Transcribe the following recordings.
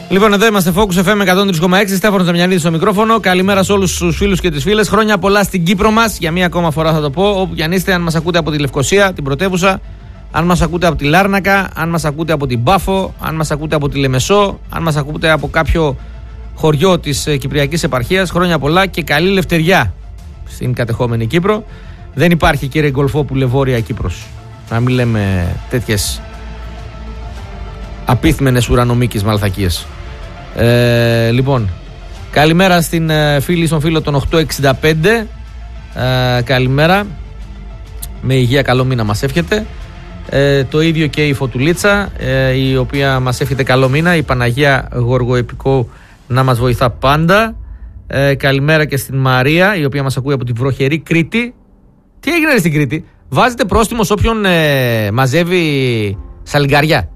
Λοιπόν, εδώ είμαστε Focus FM 103,6. Στέφανος Δαμιανίδης στο μικρόφωνο. Καλημέρα σε όλους τους φίλους και τις φίλες. Χρόνια πολλά στην Κύπρο μας. Για μία ακόμα φορά θα το πω. Όπου κι αν είστε, αν μας ακούτε από τη Λευκοσία, την πρωτεύουσα, αν μας ακούτε από τη Λάρνακα, αν μας ακούτε από την Πάφο, αν μας ακούτε από τη Λεμεσό, αν μας ακούτε από κάποιο χωριό της Κυπριακής επαρχίας, χρόνια πολλά και καλή λευτεριά στην κατεχόμενη Κύπρο. Δεν υπάρχει, κύριε Γκολφόπουλε, Βόρεια Κύπρος. Να μην λέμε τέτοιες απίθμενες ουρανομίκες μαλθακίες. Λοιπόν, καλημέρα στην φίλη, στον φίλο των 865. Καλημέρα. Με υγεία, καλό μήνα μας εύχεται. Το ίδιο και η Φωτουλίτσα, η οποία μας εύχεται καλό μήνα. Η Παναγία Γοργοεπικό να μας βοηθά πάντα. Καλημέρα και στην Μαρία, η οποία μας ακούει από την βροχερή Κρήτη. Τι έγινε στην Κρήτη? Βάζετε πρόστιμο σε όποιον μαζεύει σαλιγκαριά.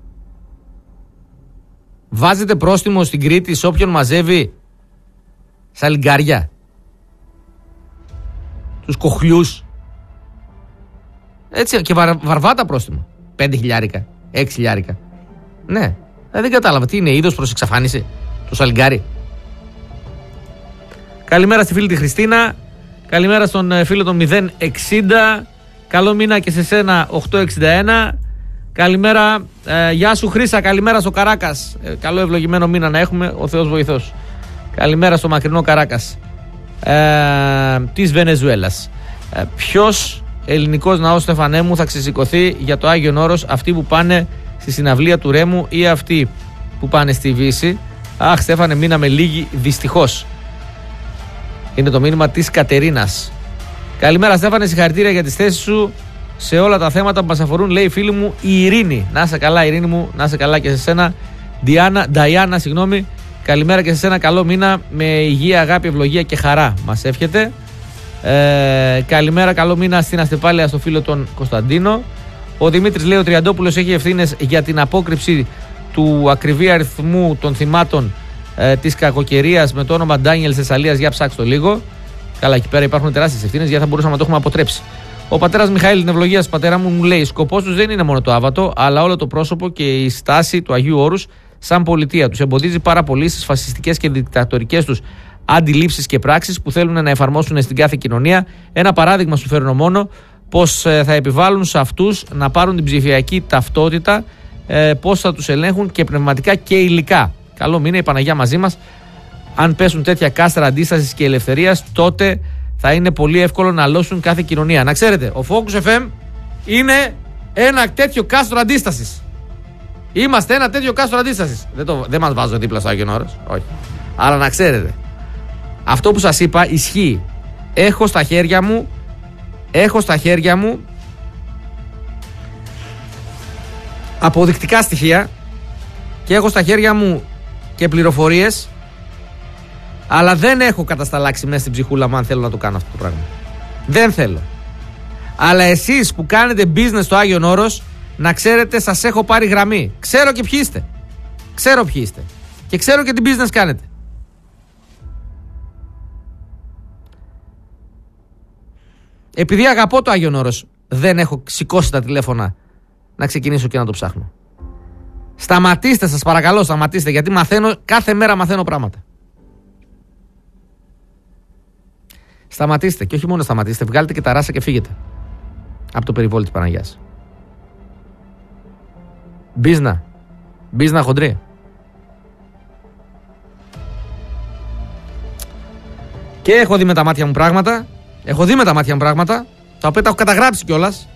Βάζετε πρόστιμο στην Κρήτη σε όποιον μαζεύει σαλιγκαριά. Τους κοχλιούς. Έτσι, και βαρβάτα πρόστιμο. 5.000, 6.000. Ναι, δεν κατάλαβα. Τι είναι, είδος προς εξαφάνιση το σαλιγκάρι? Καλημέρα στη φίλη τη Χριστίνα. Καλημέρα στον φίλο των 060. Καλό μήνα και σε σένα 861. Καλημέρα, γεια σου Χρύσα, καλημέρα στο Καράκας. Καλό ευλογημένο μήνα να έχουμε, ο Θεός βοηθός. Καλημέρα στο μακρινό Καράκας της Βενεζουέλας. Ποιος ελληνικός ναός, Στεφανέ μου, θα ξεσηκωθεί για το Άγιον Όρος? Αυτοί που πάνε στη συναυλία του Ρέμου ή αυτοί που πάνε στη Βύση? Αχ, Στέφανε, μείναμε λίγοι, δυστυχώς. Είναι το μήνυμα της Κατερίνας. Καλημέρα, Στέφανε, συγχαρητήρια για τις θέσεις σου σε όλα τα θέματα που μας αφορούν, λέει η φίλη μου η Ειρήνη. Να είσαι καλά, Ειρήνη μου, να είσαι καλά και σε σένα. Νταϊάννα, συγγνώμη. Καλημέρα και σε σένα, καλό μήνα με υγεία, αγάπη, ευλογία και χαρά μας εύχεται. Καλημέρα, καλό μήνα στην Αστεπάλαια στο φίλο τον Κωνσταντίνο. Ο Δημήτρης λέει: ο Τριαντόπουλος έχει ευθύνες για την απόκρυψη του ακριβή αριθμού των θυμάτων της κακοκαιρίας με το όνομα Ντάνιελ Θεσσαλίας. Για ψάξτε το λίγο. Καλά, εκεί πέρα υπάρχουν τεράστιες ευθύνες, γιατί θα μπορούσαμε να το έχουμε αποτρέψει. Ο πατέρας Μιχαήλ, την ευλογία σας, πατέρα μου λέει: σκοπός τους δεν είναι μόνο το άβατο, αλλά όλο το πρόσωπο και η στάση του Αγίου Όρους σαν πολιτεία. Τους εμποδίζει πάρα πολύ στις φασιστικές και δικτατορικές τους αντιλήψεις και πράξεις που θέλουν να εφαρμόσουν στην κάθε κοινωνία. Ένα παράδειγμα σου φέρνω μόνο, πως θα επιβάλλουν σε αυτούς να πάρουν την ψηφιακή ταυτότητα, πως θα τους ελέγχουν και πνευματικά και υλικά. Καλό μήνα, η Παναγιά μαζί μας. Αν πέσουν τέτοια κάστρα αντίστασης και ελευθερίας, τότε θα είναι πολύ εύκολο να λώσουν κάθε κοινωνία. Να ξέρετε, ο Focus FM είναι ένα τέτοιο κάστρο αντίστασης. Είμαστε ένα τέτοιο κάστρο αντίστασης. Δεν μας βάζω δίπλα στο Άγιον Όρος. Όχι. Αλλά να ξέρετε, αυτό που σας είπα ισχύει. Έχω στα χέρια μου αποδεικτικά στοιχεία και έχω στα χέρια μου και πληροφορίες, αλλά δεν έχω κατασταλάξει μέσα στην ψυχούλα μου αν θέλω να το κάνω αυτό το πράγμα. Δεν θέλω. Αλλά εσείς που κάνετε business στο Άγιον Όρος, να ξέρετε, σας έχω πάρει γραμμή. Ξέρω και ποιοι είστε. Και ξέρω και τι business κάνετε. Επειδή αγαπώ το Άγιον Όρος, δεν έχω σηκώσει τα τηλέφωνα να ξεκινήσω και να το ψάχνω. Σταματήστε, σας παρακαλώ, σταματήστε, γιατί κάθε μέρα μαθαίνω πράγματα. Σταματήστε, και όχι μόνο σταματήστε, βγάλετε και τα ράσα και φύγετε από το περιβόλι της Παναγιάς. Μπίζνα χοντρή. Και έχω δει με τα μάτια μου πράγματα, τα οποία τα έχω καταγράψει κιόλας.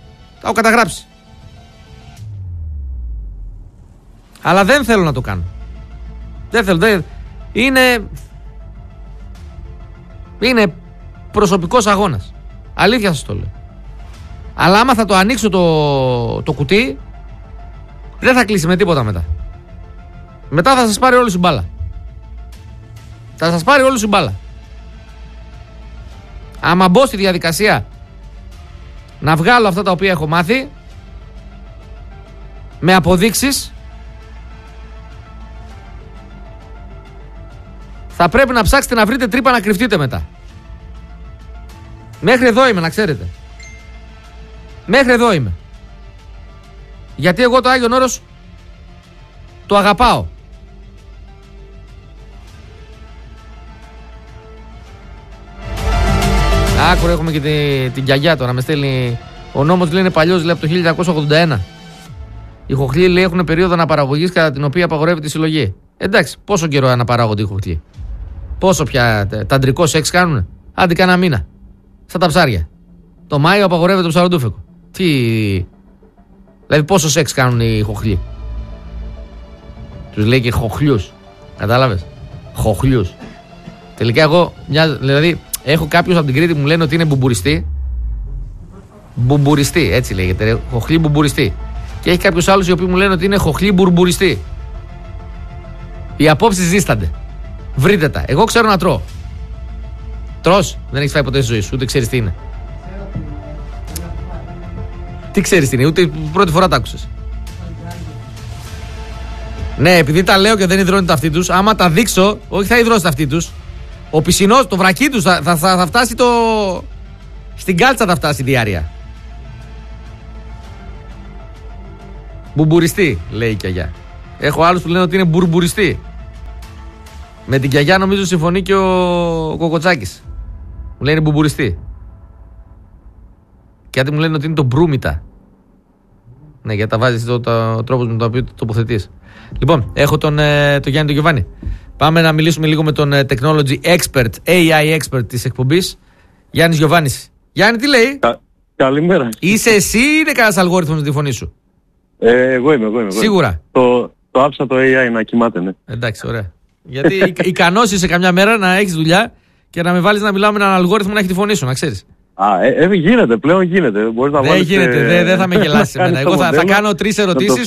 Αλλά δεν θέλω να το κάνω. Είναι προσωπικός αγώνας. Αλήθεια σας το λέω. Αλλά άμα θα το ανοίξω το κουτί, δεν θα κλείσει με τίποτα μετά. Μετά θα σας πάρει όλη η μπάλα. Άμα μπω στη διαδικασία να βγάλω αυτά τα οποία έχω μάθει με αποδείξεις, θα πρέπει να ψάξετε να βρείτε τρύπα να κρυφτείτε μετά. Μέχρι εδώ είμαι, να ξέρετε. Γιατί εγώ το Άγιον Όρος το αγαπάω. Άκουρα, έχουμε και την γιαγιά τώρα. Με στέλνει. Ο νόμος λέει είναι παλιός, λέει από το 1981. Οι χοχλοί λέει έχουν περίοδο αναπαραγωγής κατά την οποία απαγορεύεται η συλλογή. Εντάξει, πόσο καιρό αναπαράγονται οι χοχλοί? Πόσο πια ταντρικό σεξ κάνουνε? Άντε κάνα μήνα. Σαν τα ψάρια. Το Μάιο απαγορεύεται το ψαροντούφεκο. Τι. Δηλαδή πόσο σεξ κάνουν οι χοχλοί? Τους λέει και χοχλιούς. Κατάλαβες? Χοχλιούς. Τελικά εγώ, δηλαδή, έχω κάποιους από την Κρήτη που μου λένε ότι είναι μπουμπουριστή. Μπουμπουριστή, έτσι λέγεται. Χοχλή μπουμπουριστή. Και έχει κάποιους άλλους οι οποίοι μου λένε ότι είναι χοχλή μπουρμπουριστή. Οι απόψεις δίστανται. Βρείτε τα. Εγώ ξέρω να τρώω. Τρως? Δεν έχεις φάει ποτέ στη ζωή σου, ούτε ξέρεις τι είναι. Τι ξέρεις τι είναι, ούτε πρώτη φορά τα άκουσες. Ναι, επειδή τα λέω και δεν υδρώνει τα αυτοί τους, άμα τα δείξω, όχι θα υδρώσει τα αυτοί τους. Ο πισινός, το βρακί τους θα φτάσει στην κάλτσα, θα φτάσει η διάρκεια. Μπουμπουριστή, λέει η γιαγιά. Έχω άλλους που λένε ότι είναι μπουρμπουριστή. Με την γιαγιά νομίζω συμφωνεί και ο Κοκοτσάκης. Μου λένε μπουμπουριστή. Και κάτι μου λένε ότι είναι το μπρούμητα. Ναι, γιατί τα βάζεις ο τρόπος με τον οποίο το τοποθετείς. Λοιπόν, έχω τον Γιάννη τον Γιωβάνη. Πάμε να μιλήσουμε λίγο με τον technology expert, AI expert της εκπομπής, Γιάννης Γιωβάνης. Γιάννη, τι λέει? Καλημέρα. Είσαι εσύ ή είναι κανένας αλγόριθμος με τη φωνή σου? Εγώ είμαι. Σίγουρα. Το άφησα το AI να κοιμάται, ναι. Εντάξει, ωραία. Γιατί ικανός είσαι καμιά μέρα να έχεις δουλειά και να με βάλεις να μιλάω με έναν αλγόριθμο να έχει τη φωνή σου, να ξέρεις. Γίνεται, πλέον γίνεται. Μπορείς να δεν γίνεται, δεν θα με γελάσεις εμένα. Εγώ θα κάνω 3 ερωτήσεις.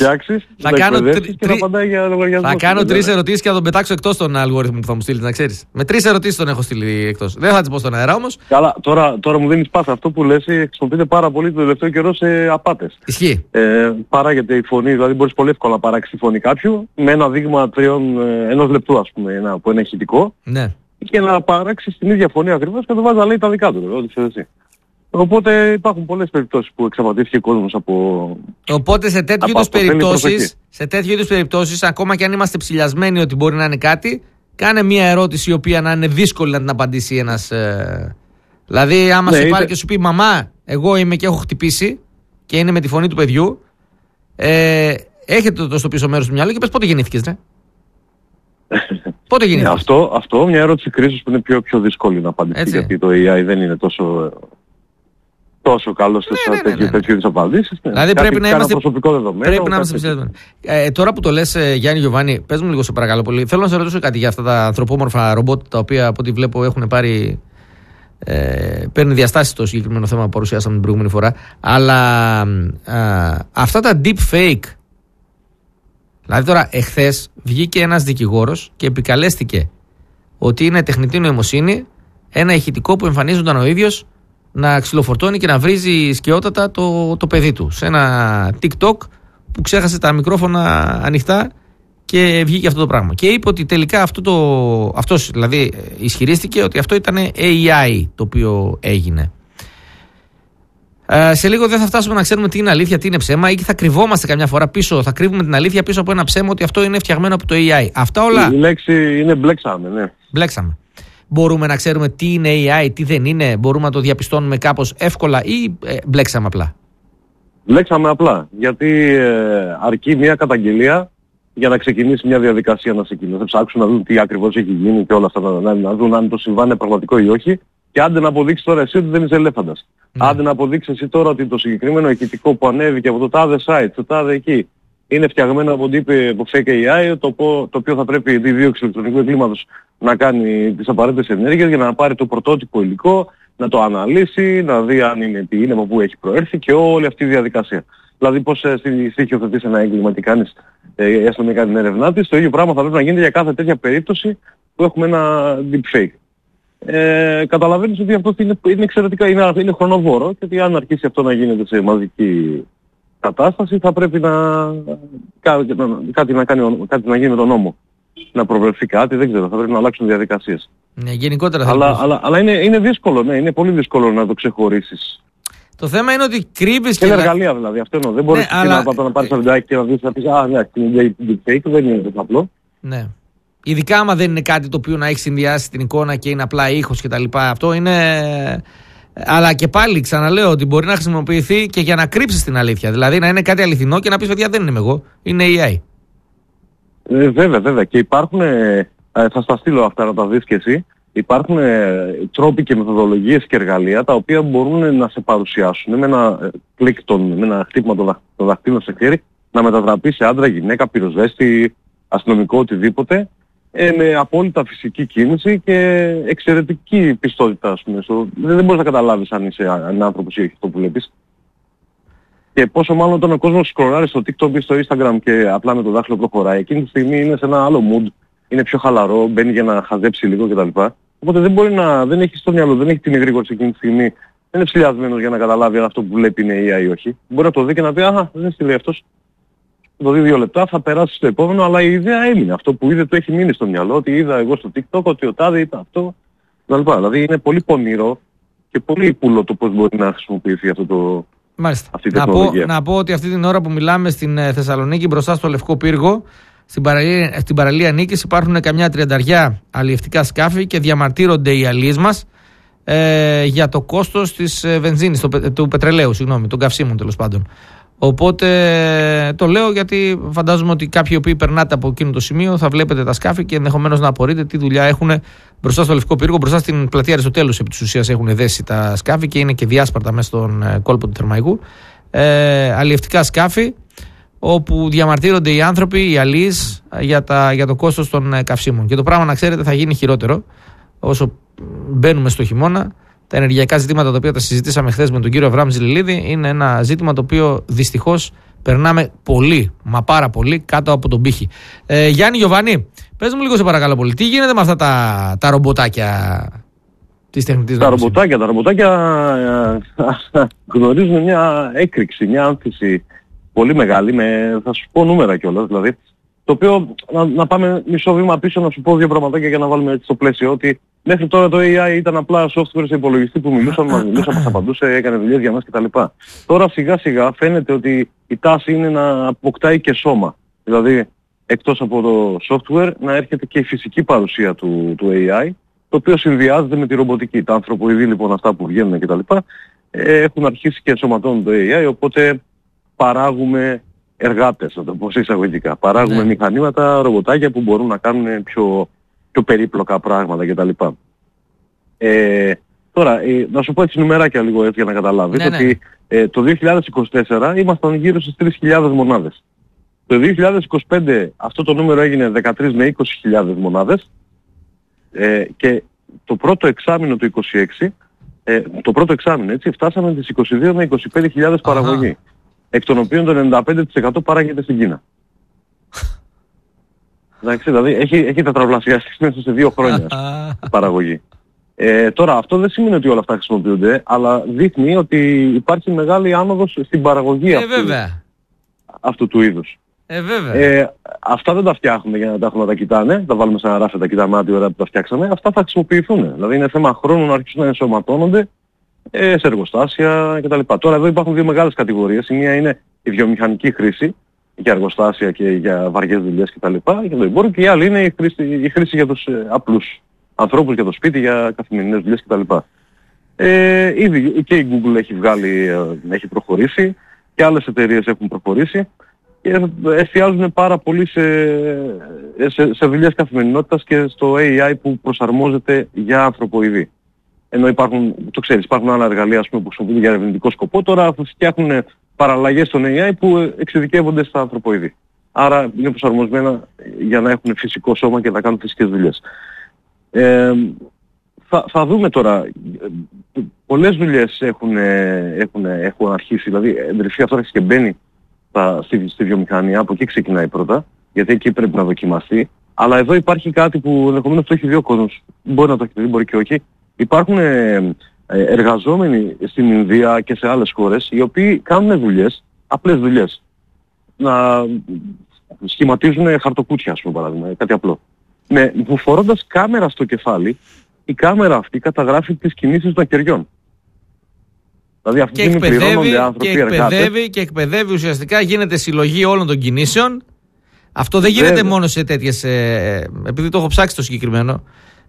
Θα κάνω 3 ερωτήσεις και θα τον πετάξω εκτός τον αλγόριθμο που θα μου στείλει, να ξέρεις. Με 3 ερωτήσεις τον έχω στείλει εκτός. Δεν θα τις πω στον αέρα όμως. Καλά, τώρα μου δίνεις πάσα. Αυτό που λες χρησιμοποιείται πάρα πολύ το τελευταίο καιρό σε απάτες. Ισχύει. Παράγεται η φωνή, δηλαδή μπορείς πολύ εύκολα να παράξεις τη φωνή κάποιου με ένα δείγμα 1 λεπτού, ας πούμε, που είναι ηχητικό. Ναι. Και να παράξεις την ίδια φωνή ακριβώς και να το βάζει να λέει τα δικά του, ό,τι θες εσύ. Οπότε υπάρχουν πολλές περιπτώσεις που εξαπατήθηκε ο κόσμος από... Οπότε σε τέτοιου είδους περιπτώσεις, ακόμα και αν είμαστε ψηλιασμένοι ότι μπορεί να είναι κάτι, κάνε μια ερώτηση η οποία να είναι δύσκολη να την απαντήσει ένας... Δηλαδή άμα σου πάρει και σου πει «Μαμά, εγώ είμαι και έχω χτυπήσει» και είναι με τη φωνή του παιδιού, έχετε το στο πίσω μέρος του μυαλού και πες πότε γεννήθηκες, ναι. Πότε γεννήθηκες. Αυτό μια ερώτηση κρίσης που είναι πιο δύσκολη να απαντηθεί, γιατί το AI δεν είναι τόσο καλό σε τέτοιου απαντήσεις. Δηλαδή πρέπει να είμαστε προσωπικό δεδομένο. Πρέπει να είμαστε ψηλασμένοι. Τώρα που το λες, Γιάννη Γιωβάνη, πες μου λίγο σε παρακαλώ πολύ. Θέλω να σε ρωτήσω κάτι για αυτά τα ανθρωπόμορφα ρομπότ, τα οποία από ό,τι βλέπω έχουν παίρνει διαστάσεις το συγκεκριμένο θέμα που παρουσιάσαμε την προηγούμενη φορά. Αλλά αυτά τα deep fake. Δηλαδή τώρα εχθές βγήκε ένας δικηγόρος και επικαλέστηκε ότι είναι τεχνητή νοημοσύνη ένα ηχητικό που εμφανίζονταν ο ίδιος να ξυλοφορτώνει και να βρίζει σκαιότατα το παιδί του σε ένα TikTok που ξέχασε τα μικρόφωνα ανοιχτά και βγήκε αυτό το πράγμα. Και είπε ότι τελικά αυτός δηλαδή ισχυρίστηκε ότι αυτό ήταν AI το οποίο έγινε. Σε λίγο δεν θα φτάσουμε να ξέρουμε τι είναι αλήθεια, τι είναι ψέμα, ή θα κρυβόμαστε καμιά φορά πίσω, θα κρύβουμε την αλήθεια πίσω από ένα ψέμα ότι αυτό είναι φτιαγμένο από το AI. Αυτά όλα. Η λέξη είναι μπλέξαμε, ναι. Μπλέξαμε. Μπορούμε να ξέρουμε τι είναι AI, τι δεν είναι, μπορούμε να το διαπιστώνουμε κάπως εύκολα ή μπλέξαμε απλά? Μπλέξαμε απλά, γιατί αρκεί μια καταγγελία για να ξεκινήσει μια διαδικασία να ξεκινήσει. Θα ψάξουν να δουν τι ακριβώς έχει γίνει και όλα αυτά, να δουν αν το συμβάν είναι πραγματικό ή όχι. Και άντε να αποδείξεις τώρα εσύ ότι δεν είσαι ελέφαντας. Ναι. Άντε να αποδείξεις εσύ τώρα ότι το συγκεκριμένο ηχητικό που ανέβηκε από το τάδε site, το τάδε εκεί, είναι φτιαγμένο από fake AI, το οποίο θα πρέπει η δίωξη ηλεκτρονικού εγκλήματος να κάνει τις απαραίτητες ενέργειες για να πάρει το πρωτότυπο υλικό, να το αναλύσει, να δει αν είναι τι είναι, από πού έχει προέρθει και όλη αυτή η διαδικασία. Δηλαδή πώς στοιχειοθετείς ένα έγκλημα, τι κάνεις, η αστυνομία κάνει την έρευνά της, το ίδιο πράγμα θα πρέπει να γίνεται για κάθε τέτοια περίπτωση που έχουμε ένα deepfake. Καταλαβαίνεις ότι αυτό είναι εξαιρετικά, είναι χρονοβόρο και ότι αν αρχίσει αυτό να γίνεται σε μαζική κατάσταση θα πρέπει κάτι να γίνει με τον νόμο. Να προβλεφθεί κάτι, δεν ξέρω, θα πρέπει να αλλάξουν διαδικασίες. Ναι, γενικότερα αλλά είναι δύσκολο, ναι, είναι πολύ δύσκολο να το ξεχωρίσεις. Το θέμα είναι ότι κρύβεις και... Είναι εργαλεία δηλαδή, αυτό εννοώ. Δεν μπορείς να πάρεις ένα βιντεάκι και να δεις είναι deepfake, δεν είναι τόσο απλό. Ναι. Ειδικά άμα δεν είναι κάτι το οποίο να έχει συνδυάσει την εικόνα και είναι απλά ήχος και τα λοιπά. Αυτό είναι Αλλά και πάλι ξαναλέω ότι μπορεί να χρησιμοποιηθεί και για να κρύψει την αλήθεια. Δηλαδή να είναι κάτι αληθινό και να πει: παιδιά, δεν είμαι εγώ, είναι AI. Βέβαια. Και υπάρχουν, θα στα στείλω αυτά να τα δεις και εσύ, υπάρχουν τρόποι και μεθοδολογίες και εργαλεία τα οποία μπορούν να σε παρουσιάσουν με ένα κλικ, με ένα χτύπημα το δαχτύλο σε χέρι, να μετατραπεί σε άντρα, γυναίκα, πυροσβέστη, αστυνομικό, οτιδήποτε, με απόλυτα φυσική κίνηση και εξαιρετική πιστότητα, ας πούμε. Δεν μπορείς να καταλάβεις αν είσαι άνθρωπος ή όχι αυτό που βλέπεις. Και πόσο μάλλον όταν ο κόσμος σκρολάρει στο TikTok ή στο Instagram και απλά με το δάχτυλο προχωράει, εκείνη τη στιγμή είναι σε ένα άλλο mood, είναι πιο χαλαρό, μπαίνει για να χαζέψει λίγο κτλ. Οπότε δεν έχει στο μυαλό, δεν έχει την εγρήγορση εκείνη τη στιγμή, δεν είναι ψηλιασμένος για να καταλάβει αν αυτό που βλέπει είναι AI ή όχι. Μπορεί να το δει και να πει: αχα, δεν στη λέει αυτός. Το δει 2 λεπτά, θα περάσει στο επόμενο, αλλά η ιδέα έμεινε. Αυτό που είδε του έχει μείνει στο μυαλό, ότι είδα εγώ στο TikTok, ότι ο τάδε είπε αυτό κτλ. Δηλαδή είναι πολύ πονηρό και πολύ πουλό το πώς μπορεί να χρησιμοποιηθεί αυτό το. Μάλιστα. Αυτή η τεχνολογία. Να πω ότι αυτή την ώρα που μιλάμε στην Θεσσαλονίκη, μπροστά στο Λευκό Πύργο, στην παραλία Νίκης, υπάρχουν καμιά 30 αλλιευτικά σκάφη και διαμαρτύρονται οι αλλιείς μας για το κόστος της βενζίνης, του πετρελαίου, των καυσίμων τέλος πάντων. Οπότε το λέω γιατί φαντάζομαι ότι κάποιοι οποίοι περνάτε από εκείνο το σημείο θα βλέπετε τα σκάφη και ενδεχομένως να απορείτε τι δουλειά έχουν μπροστά στο Λευκό Πύργο, μπροστά στην πλατεία Αριστοτέλους επί της ουσίας έχουν δέσει τα σκάφη και είναι και διάσπαρτα μέσα στον κόλπο του Θερμαϊκού. Αλλιευτικά σκάφη όπου διαμαρτύρονται οι άνθρωποι, οι αλλοίς για το κόστος των καυσίμων. Και το πράγμα, να ξέρετε, θα γίνει χειρότερο όσο μπαίνουμε στο χειμώνα. Τα ενεργειακά ζητήματα τα οποία τα συζητήσαμε χθες με τον κύριο Αβραάμ Ζηληλίδη είναι ένα ζήτημα το οποίο δυστυχώς περνάμε πολύ, μα πάρα πολύ κάτω από τον πύχη. Γιάννη Γιωβάνη, πες μου λίγο σε παρακαλώ πολύ, τι γίνεται με αυτά τα ρομποτάκια της τεχνητής νοημοσύνης? Τα ρομποτάκια γνωρίζουν μια έκρηξη, μια άνθηση πολύ μεγάλη, θα σου πω νούμερα κιόλας δηλαδή. Το οποίο, να πάμε μισό βήμα πίσω να σου πω 2 πραγματάκια για να βάλουμε έτσι στο πλαίσιο, ότι μέχρι τώρα το AI ήταν απλά software σε υπολογιστή που μας μιλούσε, μας απαντούσε, έκανε δουλειές για μας κτλ. Τώρα σιγά σιγά φαίνεται ότι η τάση είναι να αποκτάει και σώμα. Δηλαδή, εκτός από το software, να έρχεται και η φυσική παρουσία του AI, το οποίο συνδυάζεται με τη ρομποτική. Τα ανθρωποειδή λοιπόν αυτά που βγαίνουν κτλ. Έχουν αρχίσει και ενσωματώνουν το AI, οπότε παράγουμε εργάτες, να το πω εισαγωγικά. Παράγουμε μηχανήματα, ρομποτάκια που μπορούν να κάνουν πιο περίπλοκα πράγματα κτλ. Τώρα, να σου πω έτσι νουμεράκια λίγο έτσι για να καταλάβεις, ότι το 2024 ήμασταν γύρω στις 3.000 μονάδες. Το 2025 αυτό το νούμερο έγινε 13 με 20.000 μονάδες και το πρώτο εξάμηνο του 26, έτσι, φτάσαμε τις 22 με 25.000 παραγωγή. Εκ των οποίων το 95% παράγεται στην Κίνα. Εντάξει, δηλαδή έχει τετραπλασιαστεί μέσα σε 2 χρόνια η παραγωγή. Τώρα αυτό δεν σημαίνει ότι όλα αυτά χρησιμοποιούνται, αλλά δείχνει ότι υπάρχει μεγάλη άνοδος στην παραγωγή αυτού του είδους. Αυτά δεν τα φτιάχνουμε για να τα έχουμε να τα κοιτάνε, τα βάλουμε σε ένα ράφι, τα κοιτάμε άτι ωραία που τα φτιάξαμε, αυτά θα χρησιμοποιηθούν. Δηλαδή είναι θέμα χρόνου να αρχίσουν να ενσωματώνονται σε εργοστάσια κτλ. Τώρα εδώ υπάρχουν 2 μεγάλες κατηγορίες. Η μία είναι η βιομηχανική χρήση για εργοστάσια και για βαριές δουλειές κτλ. Για το εμπόριο, και η άλλη είναι η χρήση για τους απλούς ανθρώπους, για το σπίτι, για καθημερινές δουλειές κτλ. Ήδη και η Google έχει προχωρήσει και άλλες εταιρείες έχουν προχωρήσει και εστιάζουν πάρα πολύ σε δουλειές καθημερινότητας και στο AI που προσαρμόζεται για ανθρωποειδή. Ενώ υπάρχουν άλλα εργαλεία, ας πούμε, που χρησιμοποιούνται για ερευνητικό σκοπό, τώρα φτιάχνουν παραλλαγές στον AI που εξειδικεύονται στα ανθρωποειδή. Άρα είναι προσαρμοσμένα για να έχουν φυσικό σώμα και να κάνουν φυσικές δουλειές. Θα δούμε τώρα. Πολλές δουλειές έχουν αρχίσει, δηλαδή εντρυφή αυτό και μπαίνει στη βιομηχανία, από εκεί ξεκινάει πρώτα, γιατί εκεί πρέπει να δοκιμαστεί. Αλλά εδώ υπάρχει κάτι που ενδεχομένως το έχει δει ο κόσμος. Μπορεί να το έχει δει, μπορεί και όχι. Υπάρχουν εργαζόμενοι στην Ινδία και σε άλλες χώρες οι οποίοι κάνουν δουλειές, απλές δουλειές. Να σχηματίζουν χαρτοκούτια, ας πούμε, παράδειγμα, κάτι απλό. Που φορώντας κάμερα στο κεφάλι, η κάμερα αυτή καταγράφει τις κινήσεις των χεριών. Δηλαδή αυτή τη στιγμή πληρώνονται άνθρωποι εργάτες. Και εκπαιδεύει ουσιαστικά, γίνεται συλλογή όλων των κινήσεων. Αυτό δεν γίνεται μόνο σε τέτοιες, επειδή το έχω ψάξει το συγκεκριμένο,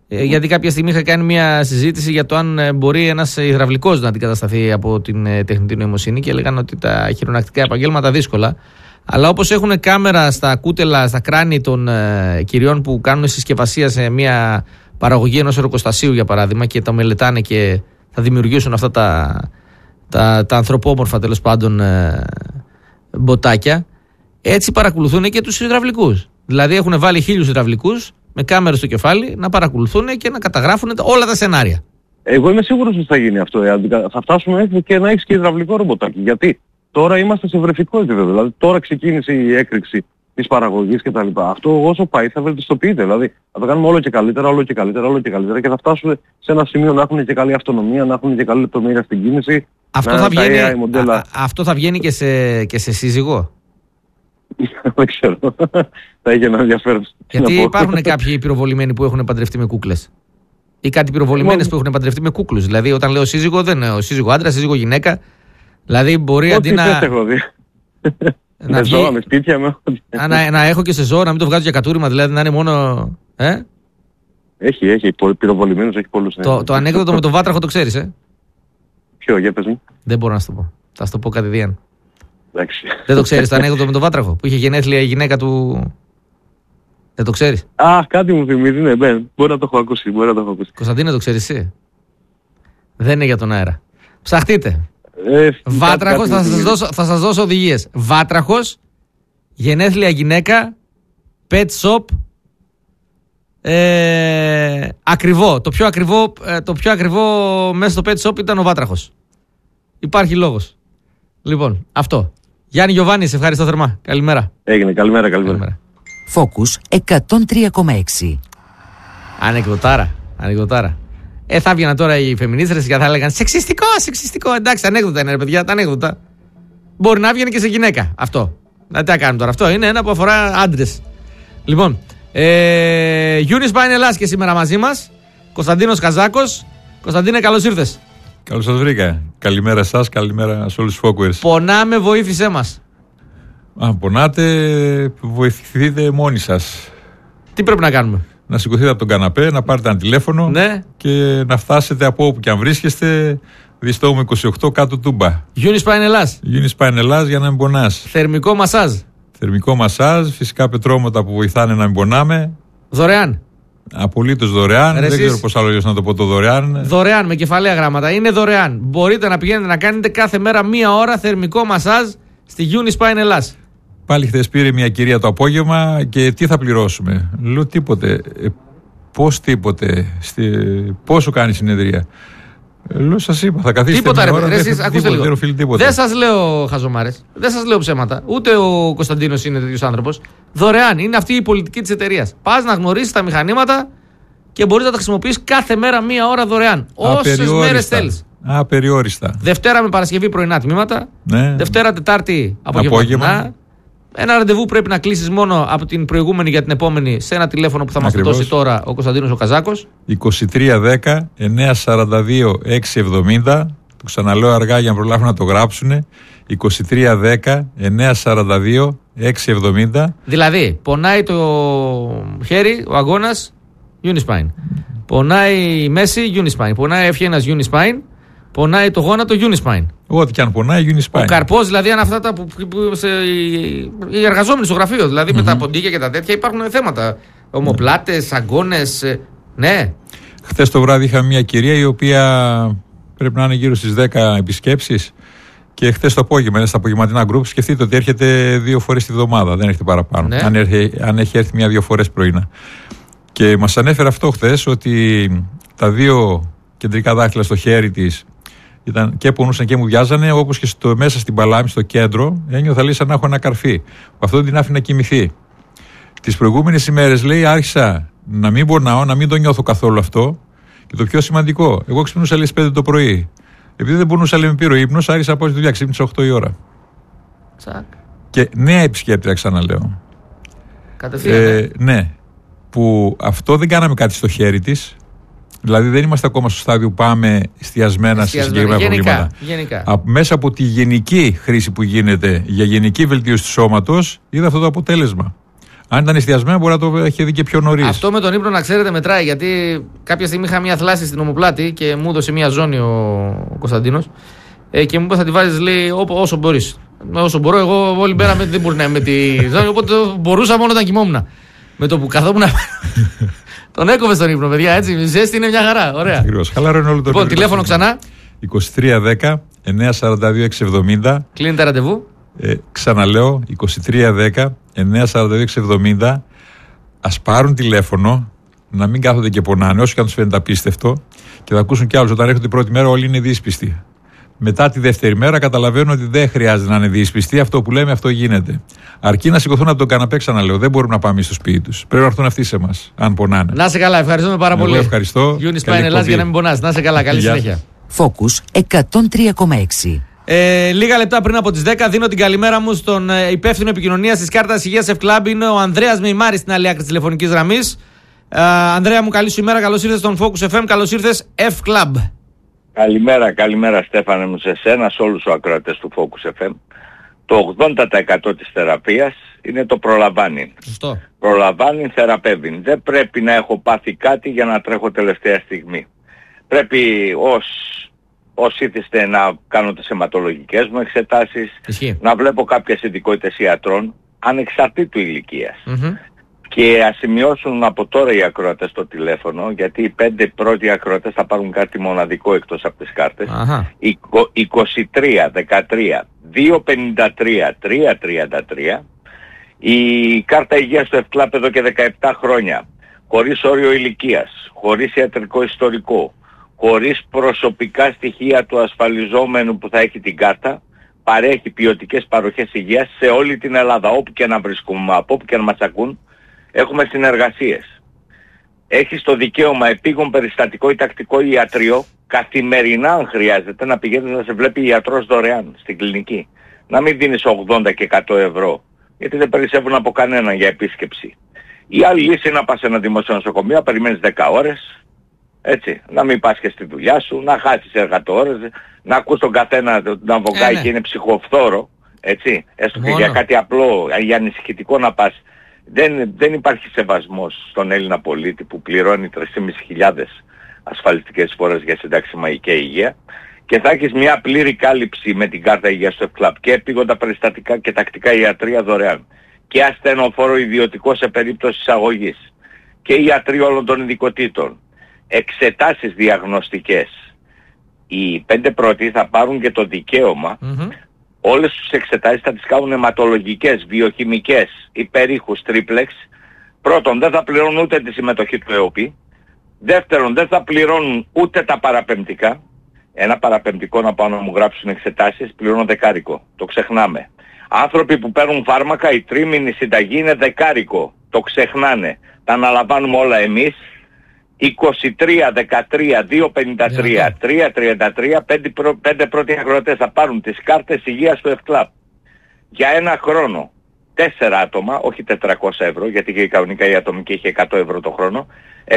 Γιατί κάποια στιγμή είχα κάνει μια συζήτηση για το αν μπορεί ένας υδραυλικός να αντικατασταθεί από την τεχνητή νοημοσύνη και έλεγαν ότι τα χειρονακτικά επαγγέλματα δύσκολα. Αλλά όπως έχουν κάμερα στα κούτελα, στα κράνη των κυριών που κάνουν συσκευασία σε μια παραγωγή ενός εργοστασίου, για παράδειγμα, και τα μελετάνε και θα δημιουργήσουν αυτά τα ανθρωπόμορφα, τέλος πάντων, μποτάκια, έτσι παρακολουθούν και τους υδραυλικούς. Δηλαδή έχουν βάλει 1000 υδραυλικούς με κάμερες στο κεφάλι να παρακολουθούν και να καταγράφουν όλα τα σενάρια. Εγώ είμαι σίγουρος ότι θα γίνει αυτό. Θα φτάσουμε έτσι και να έχεις και υδραυλικό ρομποτάκι. Γιατί τώρα είμαστε σε βρεφικό επίπεδο. Δηλαδή τώρα ξεκίνησε η έκρηξη της παραγωγής κτλ. Αυτό όσο πάει θα βελτιστοποιείται. Δηλαδή θα το κάνουμε όλο και καλύτερα, όλο και καλύτερα, όλο και καλύτερα και θα φτάσουμε σε ένα σημείο να έχουν και καλή αυτονομία, να έχουν και καλή λεπτομέρεια στην κίνηση. Αυτό θα βγαίνει και σε σύζυγο. Δεν ξέρω. Θα είχε ένα ενδιαφέρον. Γιατί υπάρχουν κάποιοι πυροβολημένοι που έχουν παντρευτεί με κούκλες. Ή κάτι πυροβολημένες που έχουν παντρευτεί με κούκλους. Δηλαδή, όταν λέω σύζυγο, δεν είναι ο σύζυγο άντρα, σύζυγο γυναίκα. Δηλαδή, μπορεί αντί να. Με ζώα, με σπίτια. Να έχω και σε ζώα, να μην το βγάζω για κατούριμα, δηλαδή να είναι μόνο. Έχει. Πυροβολημένους έχει πολλούς. Το ανέκδοτο με τον βάτραχο το ξέρεις, Ποιο, για πες μου. Δεν μπορώ να σου το πω. Θα σου το πω κατηδίαν. Εντάξει. Δεν το ξέρεις το ανέκδοτο με τον βάτραχο που είχε γενέθλια η γυναίκα του. Δεν το ξέρεις? Κάτι μου θυμίζει, ναι, μπορεί να το έχω ακούσει. Κωνσταντίνε, το ξέρεις εσύ? Δεν είναι για τον αέρα. Ψαχτείτε. Βάτραχος, θα σας δώσω οδηγίες. Βάτραχος, γενέθλια γυναίκα, pet shop, ακριβό. Το πιο ακριβό μέσα στο pet shop ήταν ο βάτραχος. Υπάρχει λόγος. Λοιπόν, αυτό. Γιάννη Γιωβάνη, σε ευχαριστώ θερμά. Καλημέρα. Έγινε, καλημέρα. Focus 103,6. Ανεκδοτάρα. Θα έβγαιναν τώρα οι φεμινίστρες και θα έλεγαν σεξιστικό. Εντάξει, ανέκδοτα είναι, ρε παιδιά, τα ανέκδοτα. Μπορεί να βγαίνει και σε γυναίκα. Αυτό. Τι να κάνουμε τώρα. Αυτό είναι ένα που αφορά άντρες. Λοιπόν, Γιούνις πάει Ελλάς και σήμερα μαζί μας. Κωνσταντίνος Καζάκος. Κωνσταντίνε, καλώς ήρθες. Καλώς σας βρήκα. Καλημέρα σας, καλημέρα σε όλους τους Focus. Πονάμε, βοήθησέ μας. Πονάτε, βοηθηθείτε μόνοι σας. Τι πρέπει να κάνουμε? Να σηκωθείτε από τον καναπέ, να πάρετε ένα τηλέφωνο, ναι, και να φτάσετε από όπου και αν βρίσκεστε. Διστόμου 28 κάτω Τούμπα. Γιούνις πάει Ελλάς. Γιούνις πάει Ελλάς για να μην πονάς. Θερμικό μασάζ. Φυσικά πετρώματα που βοηθάνε να μην πονάμε. Δωρεάν. Απολύτως δωρεάν. Δεν ξέρω πώς άλλο να το πω το δωρεάν. Δωρεάν, με κεφαλαία γράμματα. Είναι δωρεάν. Μπορείτε να πηγαίνετε να κάνετε κάθε μέρα 1 ώρα θερμικό μασάζ στη Γιούνις πάει Ελλάς. Πάλι χθες πήρε μια κυρία το απόγευμα και τι θα πληρώσουμε? Λέω τίποτε. Πώς τίποτε? Πόσο κάνει συνεδρία? Λέω, σας είπα, θα καθίσετε τίποτα, μια ώρα. Δεν σας λέω χαζομάρες. Δεν σας λέω ψέματα. Ούτε ο Κωνσταντίνος είναι τέτοιος άνθρωπος. Δωρεάν. Είναι αυτή η πολιτική της εταιρείας. Πας να γνωρίσεις τα μηχανήματα και μπορείς να τα χρησιμοποιείς κάθε μέρα 1 ώρα δωρεάν. Όσες μέρες θέλεις. Απεριόριστα. Δευτέρα με Παρασκευή πρωινά τμήματα. Ναι. Δευτέρα, Τετάρτη απόγευμα. Ένα ραντεβού πρέπει να κλείσεις μόνο από την προηγούμενη για την επόμενη σε ένα τηλέφωνο που θα μας δώσει τώρα ο Κωνσταντίνος ο Καζάκος. 2310 942 670. Το ξαναλέω αργά για να προλάβουν να το γράψουν. 2310 942 670. Δηλαδή, πονάει το χέρι, ο αγώνας, Unispine. Πονάει η μέση, Unispine. Πονάει ευχένας, Unispine. Πονάει το γόνατο, Unispine. Ό,τι και αν πονάει, Unispine. Ο καρπός, δηλαδή, αν αυτά οι εργαζόμενοι στο γραφείο, δηλαδή με τα ποντίκια και τα τέτοια, υπάρχουν θέματα. Ομοπλάτες, αγκώνες. Ναι. Χθες το βράδυ είχαμε μια κυρία η οποία πρέπει να είναι γύρω στις 10 επισκέψεις. Και χθες το απόγευμα, στα απογευματινά γκρουπ, σκεφτείτε ότι έρχεται 2 φορές τη βδομάδα, δεν έρχεται παραπάνω. Ναι. Αν έχει έρθει 1-2 φορές πρωινά. Και μας ανέφερε αυτό χθες, ότι τα 2 κεντρικά δάχτυλα στο χέρι της και πονούσαν και μου βιάζανε, όπως και μέσα στην Παλάμη, στο κέντρο, ένιωθα λέει σαν να έχω ένα καρφί. Αυτό δεν την άφηνε να κοιμηθεί. Τις προηγούμενες ημέρες, λέει, άρχισα να μην πονάω, να μην το νιώθω καθόλου αυτό. Και το πιο σημαντικό, εγώ ξυπνούσα λέει 5 το πρωί. Επειδή δεν πονούσα, λέει, με πήρε ο ύπνος, άρχισα να πάω στη δουλειά, ξύπνησα 8 η ώρα. Τσακ. Και νέα επισκέπτρια, ξαναλέω. Κατευθείαν. Ναι. Που αυτό δεν κάναμε κάτι στο χέρι της. Δηλαδή δεν είμαστε ακόμα στο στάδιο που πάμε εστιασμένα σε συγκεκριμένα προβλήματα. Γενικά. Μέσα από τη γενική χρήση που γίνεται για γενική βελτίωση του σώματος, είδα αυτό το αποτέλεσμα. Αν ήταν εστιασμένο, μπορεί να το έχει δει και πιο νωρίς. Αυτό με τον ύπνο, να ξέρετε, μετράει. Γιατί κάποια στιγμή είχα μια θλάση στην ομοπλάτη και μου έδωσε μια ζώνη ο Κωνσταντίνος. Και μου είπε: θα τη βάζεις, λέει, όσο μπορείς. Όσο μπορώ, εγώ όλη μέρα δεν μπορεί να είμαι με τη ζώνη. Οπότε μπορούσα μόνο όταν κοιμόμουν. Με το που καθόμουν. Τον έκοβε στον ύπνο, παιδιά, έτσι. Η ζέστη είναι μια χαρά. Ωραία. Ακριβώς. Χαλαρώνει όλο το Λοιπόν, τηλέφωνο ξανά. 2310 942 670. Κλείνει τα ραντεβού. Ξαναλέω, 2310 942 670. Ας πάρουν τηλέφωνο, να μην κάθονται και πονάνε, όσο και αν τους φαίνεται απίστευτο, και θα ακούσουν κι άλλους. Όταν έρχονται την πρώτη μέρα, όλοι είναι δύσπιστοι. Μετά τη δεύτερη μέρα καταλαβαίνουν ότι δεν χρειάζεται να είναι δύσπιστοι. Αυτό που λέμε, αυτό γίνεται. Αρκεί να σηκωθούν από τον καναπέ, ξαναλέω. Δεν μπορούμε να πάμε στο σπίτι τους. Πρέπει να έρθουν αυτοί σε εμάς, αν πονάνε. Να σε καλά, ευχαριστούμε πάρα πολύ. Ευχαριστώ. Γιούνις πάει Ελλάς για να μην πονάς. Να σε καλά, καλή συνέχεια. Focus 103,6. Λίγα λεπτά πριν από τις 10 δίνω την καλημέρα μου στον υπεύθυνο επικοινωνίας της κάρτας υγείας F-Club. Είναι ο Ανδρέας Μεϊμάρης στην άλλη άκρη της τηλεφωνικής γραμμής. Ανδρέα μου, καλή σου ημέρα, καλώς ήρθες στον Focus FM, καλώς ήρθες F-Club. Καλημέρα Στέφανε μου, σε σένα, σε όλους τους ακροατές του Focus FM. Το 80% της θεραπείας είναι το προλαμβάνει. Σωστό. Προλαμβάνει, θεραπεύει. Δεν πρέπει να έχω πάθει κάτι για να τρέχω τελευταία στιγμή. Πρέπει ως ήθιστε να κάνω τις αιματολογικές μου εξετάσεις, να βλέπω κάποιες ειδικότητες ιατρών, ανεξαρτήτου ηλικίας. Και ας σημειώσουν από τώρα οι ακροατές στο τηλέφωνο, γιατί οι 5 πρώτοι ακροατές θα πάρουν κάτι μοναδικό εκτός από τις κάρτες. 23, 13, 253, 333. Η κάρτα υγείας του F-Club εδώ και 17 χρόνια. Χωρίς όριο ηλικίας, χωρίς ιατρικό ιστορικό, χωρίς προσωπικά στοιχεία του ασφαλιζόμενου που θα έχει την κάρτα, παρέχει ποιοτικές παροχές υγείας σε όλη την Ελλάδα, όπου και να βρίσκουμε, από όπου και να μας ακούν. Έχουμε συνεργασίες. Έχεις το δικαίωμα επίγον περιστατικό ή τακτικό ιατρείο, καθημερινά αν χρειάζεται, να πηγαίνεις να σε βλέπει ιατρός δωρεάν στην κλινική. Να μην δίνεις 80 και 100 ευρώ, γιατί δεν περισσεύουν από κανέναν για επίσκεψη. Η άλλη λύση είναι να πας σε ένα δημόσιο νοσοκομείο, να περιμένεις 10 ώρες, έτσι, να μην πας και στη δουλειά σου, να χάσεις 100 ώρες, να ακούς τον καθένα να βογγάει και είναι ψυχοφθόρο, έτσι, έστω και για κάτι απλό, για ανησυχητικό να πας. Δεν υπάρχει σεβασμός στον Έλληνα πολίτη που πληρώνει 3.500 ασφαλιστικές φόρες για συνταξιματική και υγεία, και θα έχεις μια πλήρη κάλυψη με την κάρτα υγείας του F-Club και επίγοντα περιστατικά και τακτικά ιατρία δωρεάν και ασθενοφόρο ιδιωτικό σε περίπτωση εισαγωγής και ιατροί όλων των ειδικοτήτων, εξετάσεις διαγνωστικές. Οι 5 πρώτοι θα πάρουν και το δικαίωμα όλες τις εξετάσεις θα τις κάνουν αιματολογικές, βιοχημικές, υπερήχους, τρίπλεξ. Πρώτον, δεν θα πληρώνουν ούτε τη συμμετοχή του ΕΟΠΗ. Δεύτερον, δεν θα πληρώνουν ούτε τα παραπεμπτικά. Ένα παραπεμπτικό να πάω να μου γράψουν εξετάσεις, πληρώνω 10. Το ξεχνάμε. Άνθρωποι που παίρνουν φάρμακα, η τρίμηνη συνταγή είναι 10. Το ξεχνάνε. Τα αναλαμβάνουμε όλα εμείς. 23, 13, 253, 333, 5 πρώτοι ακροατές θα πάρουν τις κάρτες υγείας του F-Club. Για ένα χρόνο, 4 άτομα, όχι 400 ευρώ, γιατί και η κανονικά η ατομική έχει 100 ευρώ το χρόνο,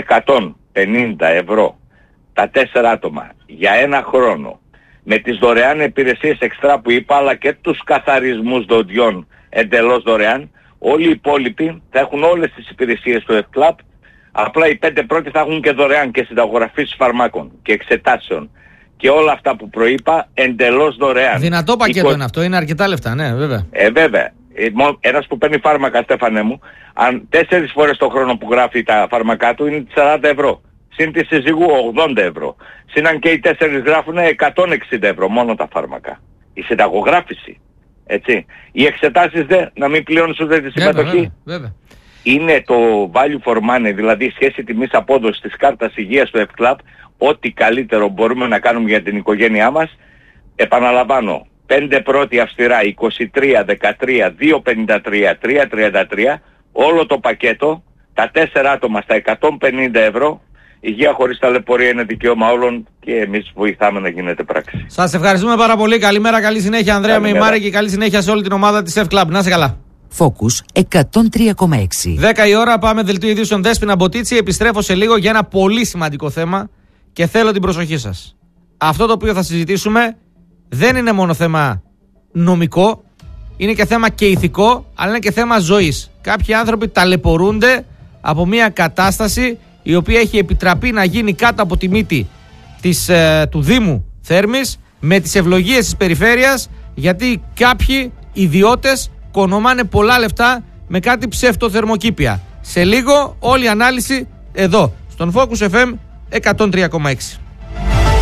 150 ευρώ τα 4 άτομα για ένα χρόνο, με τις δωρεάν υπηρεσίες εξτρά που είπα, αλλά και τους καθαρισμούς δοντιών εντελώς δωρεάν. Όλοι οι υπόλοιποι θα έχουν όλες τις υπηρεσίες του F-Club. Απλά οι 5 πρώτοι θα έχουν και δωρεάν και συνταγογραφήσεις φαρμάκων και εξετάσεων και όλα αυτά που προείπα εντελώς δωρεάν. Δυνατό πακέτο είναι αυτό, είναι αρκετά λεφτά, ναι, βέβαια. Βέβαια. Ένας που παίρνει φάρμακα, Στέφανε μου, αν 4 φορές το χρόνο που γράφει τα φάρμακά του είναι 40 ευρώ. Συν τη συζύγου 80 ευρώ. Συν αν και οι 4 γράφουν 160 ευρώ μόνο τα φάρμακα. Η συνταγογράφηση. Έτσι. Οι εξετάσεις να μην πληρώνεις ούτε τη συμμετοχή. Βέβαια. Είναι το value for money, δηλαδή η σχέση τιμής απόδοσης της κάρτας υγείας του F-Club, ό,τι καλύτερο μπορούμε να κάνουμε για την οικογένειά μας. Επαναλαμβάνω, 5 πρώτοι αυστηρά, 23, 13, 253, 333, όλο το πακέτο, τα 4 άτομα στα 150 ευρώ, υγεία χωρίς ταλαιπωρία είναι δικαίωμα όλων και εμείς βοηθάμε να γίνεται πράξη. Σας ευχαριστούμε πάρα πολύ, καλημέρα, καλή συνέχεια Ανδρέα Μεϊμάρη και καλή συνέχεια σε όλη την ομάδα της F-Club. Να είσαι καλά. Focus 103,6. 10 η ώρα, πάμε δελτίο ειδήσεων Δέσποινα Μποτίτσι. Επιστρέφω σε λίγο για ένα πολύ σημαντικό θέμα και θέλω την προσοχή σας. Αυτό το οποίο θα συζητήσουμε δεν είναι μόνο θέμα νομικό, είναι και θέμα και ηθικό, αλλά είναι και θέμα ζωής. Κάποιοι άνθρωποι ταλαιπωρούνται από μια κατάσταση η οποία έχει επιτραπεί να γίνει κάτω από τη μύτη του Δήμου Θέρμης, με τις ευλογίες της περιφέρειας, γιατί κάποιοι ιδιώτες κονομάνε πολλά λεφτά με κάτι ψευτοθερμοκήπια. Σε λίγο όλη η ανάλυση εδώ, στον Focus FM 103,6.